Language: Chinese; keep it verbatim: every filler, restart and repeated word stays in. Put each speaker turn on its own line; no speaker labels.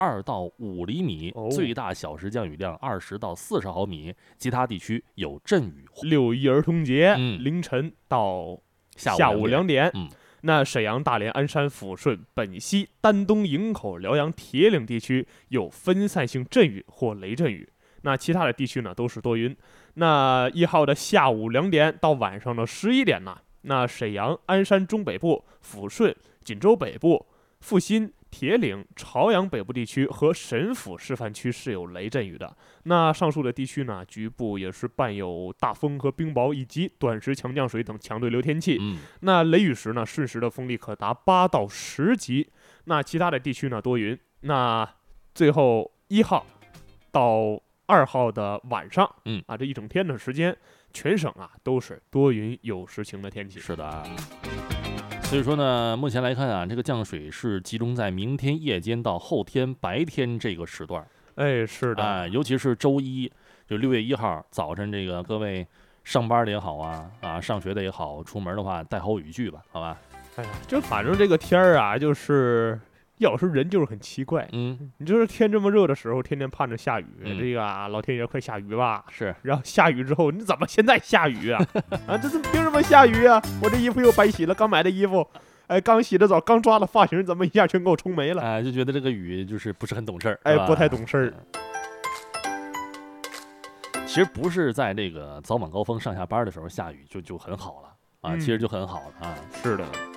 二到五厘米，
哦、
最大小时降雨量二十到四十毫米，其他地区有阵雨。
六一儿童节、
嗯、
凌晨到
下
午两点，
嗯，
那沈阳、大连、鞍山、抚顺、本溪、丹东、营口、辽阳、铁岭地区有分散性阵雨或雷阵雨。那其他的地区呢都是多云。那一号的下午两点到晚上的十一点呢，那沈阳、鞍山中北部、抚顺、锦州北部、阜新、铁岭、朝阳北部地区和沈抚示范区是有雷阵雨的。那上述的地区呢，局部也是伴有大风和冰雹以及短时强降水等强对流天气。
嗯，
那雷雨时呢，瞬时的风力可达八到十级。那其他的地区呢多云。那最后一号到二号的晚上，
嗯
啊，这一整天的时间，全省啊都是多云有时晴的天气。
是的啊。所以说呢，目前来看啊，这个降水是集中在明天夜间到后天白天这个时段。
哎，是的，
啊，尤其是周一，就六月一号早晨，这个各位上班的也好啊，啊，上学的也好，出门的话带好雨具吧，好吧？
哎呀，就反正这个天儿啊，就是有时候人就是很奇怪。
嗯，
你就是天这么热的时候，天天盼着下雨，
嗯、
这个啊，老天爷快下雨吧。
是，
然后下雨之后，你怎么现在下雨啊？啊，这是凭什么下雨啊？我这衣服又白洗了，刚买的衣服。哎，刚洗的澡，刚抓了发型，怎么一下全给我冲没了？
哎，就觉得这个雨就是不是很懂事儿，
哎，不太懂事儿。
其实不是在这个早晚高峰上下班的时候下雨就就很好了啊，
嗯、
其实就很好了啊。
是的。